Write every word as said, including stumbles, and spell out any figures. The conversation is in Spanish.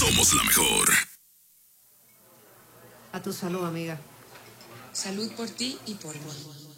somos la mejor. A tu salud, amiga. Salud por ti y por mí.